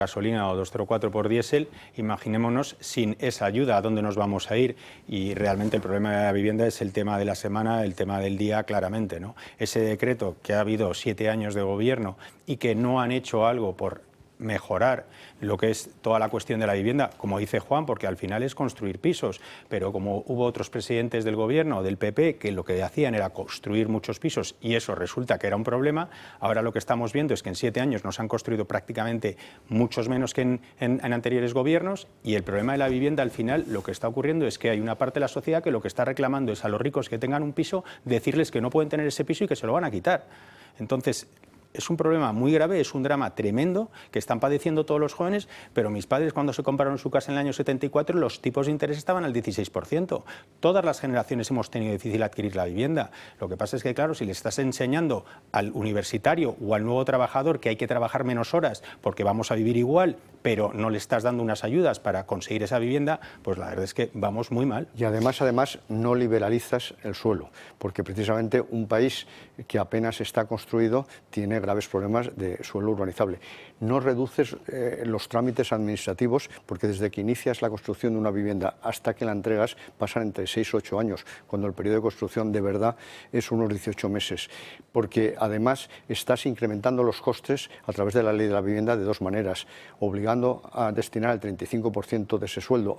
gasolina o 2,04 por diésel, imaginémonos sin esa ayuda a dónde nos vamos a ir. Y realmente el problema de la vivienda es el tema de la semana, el tema del día, claramente, ¿no? Ese decreto que ha habido 7 años de gobierno y que no han hecho algo por mejorar lo que es toda la cuestión de la vivienda, como dice Juan, porque al final es construir pisos, pero como hubo otros presidentes del gobierno, del PP, que lo que hacían era construir muchos pisos y eso resulta que era un problema, ahora lo que estamos viendo es que en 7 años nos han construido prácticamente muchos menos que en anteriores gobiernos, y el problema de la vivienda al final lo que está ocurriendo es que hay una parte de la sociedad que lo que está reclamando es a los ricos que tengan un piso, decirles que no pueden tener ese piso y que se lo van a quitar. Entonces, es un problema muy grave, es un drama tremendo que están padeciendo todos los jóvenes, pero mis padres cuando se compraron su casa en el año 74 los tipos de interés estaban al 16%. Todas las generaciones hemos tenido difícil adquirir la vivienda. Lo que pasa es que, claro, si le estás enseñando al universitario o al nuevo trabajador que hay que trabajar menos horas porque vamos a vivir igual, pero no le estás dando unas ayudas para conseguir esa vivienda, pues la verdad es que vamos muy mal. Y además no liberalizas el suelo, porque precisamente un país que apenas está construido tiene graves problemas de suelo urbanizable. No reduces los trámites administrativos, porque desde que inicias la construcción de una vivienda hasta que la entregas pasan entre 6 o 8 años, cuando el periodo de construcción de verdad es unos 18 meses, porque además estás incrementando los costes a través de la ley de la vivienda de dos maneras, obligando a destinar el 35% de ese suelo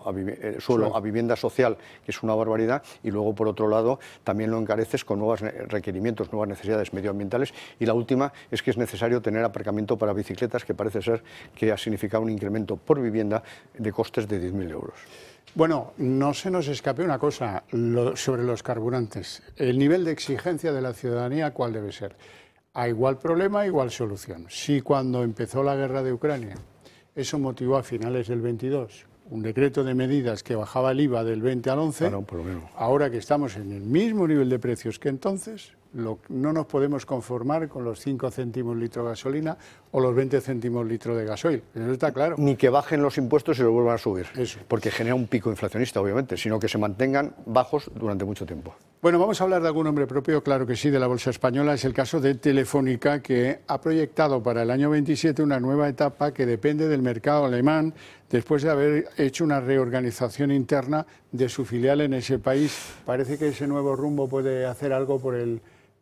a vivienda social, que es una barbaridad, y luego por otro lado también lo encareces con nuevos requerimientos, nuevas necesidades medioambientales, y la última es que es necesario tener aparcamiento para bicicletas, que parece ser que ha significado un incremento por vivienda de costes de 10.000 euros. Bueno, no se nos escape una cosa sobre los carburantes. El nivel de exigencia de la ciudadanía, ¿cuál debe ser? A igual problema, igual solución. Si cuando empezó la guerra de Ucrania, eso motivó a finales del 22 un decreto de medidas que bajaba el IVA del 20 al 11, claro, por lo menos. Ahora que estamos en el mismo nivel de precios que entonces, no nos podemos conformar con los 5 céntimos litro de gasolina o los 20 céntimos litro de gasoil. Eso está claro. Ni que bajen los impuestos y los vuelvan a subir, eso, porque genera un pico inflacionista, obviamente, sino que se mantengan bajos durante mucho tiempo. Bueno, vamos a hablar de algún nombre propio, claro que sí, de la bolsa española. Es el caso de Telefónica, que ha proyectado para el año 27 una nueva etapa que depende del mercado alemán, después de haber hecho una reorganización interna de su filial en ese país. Parece que ese nuevo rumbo puede hacer algo por el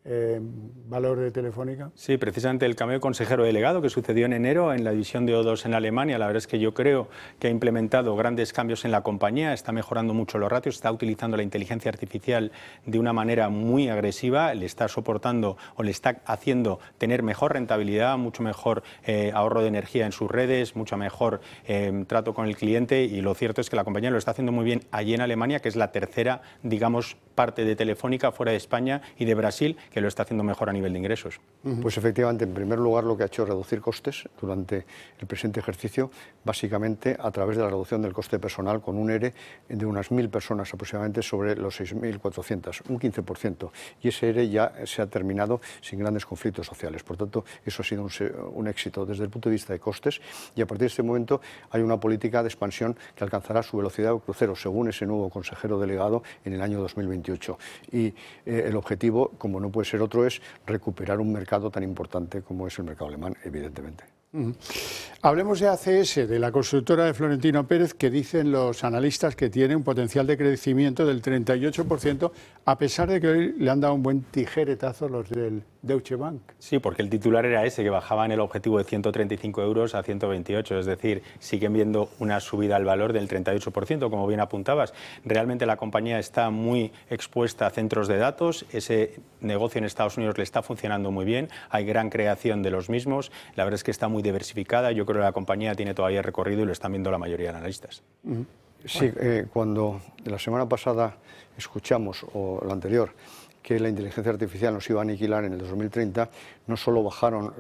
valor de Telefónica. Sí, precisamente el cambio de consejero delegado que sucedió en enero en la división de O2 en Alemania, la verdad es que yo creo que ha implementado grandes cambios en la compañía, está mejorando mucho los ratios, está utilizando la inteligencia artificial de una manera muy agresiva, le está soportando o le está haciendo tener mejor rentabilidad, mucho mejor ahorro de energía en sus redes, mucho mejor trato con el cliente, y lo cierto es que la compañía lo está haciendo muy bien allí en Alemania, que es la tercera, digamos, parte de Telefónica fuera de España y de Brasil, que lo está haciendo mejor a nivel de ingresos. Pues efectivamente, en primer lugar, lo que ha hecho es reducir costes durante el presente ejercicio, básicamente a través de la reducción del coste personal con un ERE de unas 1.000 personas aproximadamente sobre los 6.400, un 15%, y ese ERE ya se ha terminado sin grandes conflictos sociales. Por tanto, eso ha sido un éxito desde el punto de vista de costes, y a partir de este momento hay una política de expansión que alcanzará su velocidad de crucero, según ese nuevo consejero delegado, en el año 2028. Y el objetivo, como no puede ser otro, es recuperar un mercado tan importante como es el mercado alemán, evidentemente. Hablemos de ACS, de la constructora de Florentino Pérez, que dicen los analistas que tiene un potencial de crecimiento del 38%, a pesar de que hoy le han dado un buen tijeretazo los del Deutsche Bank. Sí, porque el titular era ese, que bajaban el objetivo de 135 euros a 128, es decir, siguen viendo una subida al valor del 38%, como bien apuntabas. Realmente la compañía está muy expuesta a centros de datos, ese negocio en Estados Unidos le está funcionando muy bien, hay gran creación de los mismos, la verdad es que está muy diversificada, yo creo que la compañía tiene todavía recorrido y lo están viendo la mayoría de analistas. Sí, cuando la semana pasada escuchamos, o la anterior, que la inteligencia artificial nos iba a aniquilar en el 2030, no solo bajaron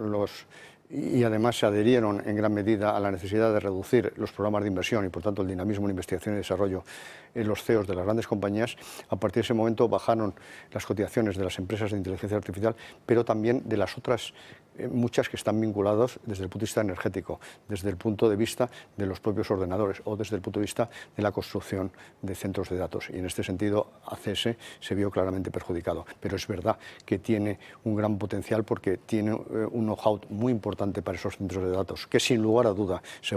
y además se adherieron en gran medida a la necesidad de reducir los programas de inversión y por tanto el dinamismo en investigación y desarrollo en los CEOs de las grandes compañías, a partir de ese momento bajaron las cotizaciones de las empresas de inteligencia artificial, pero también de las otras muchas que están vinculadas desde el punto de vista energético, desde el punto de vista de los propios ordenadores o desde el punto de vista de la construcción de centros de datos. Y en este sentido ACS se vio claramente perjudicado. Pero es verdad que tiene un gran potencial porque tiene un know-how muy importante para esos centros de datos, que sin lugar a duda se